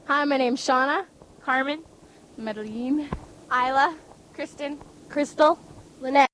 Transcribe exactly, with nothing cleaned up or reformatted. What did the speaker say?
Hi, my name's Shauna. Carmen, Madeline, Isla. Kristen, Crystal. Lynette.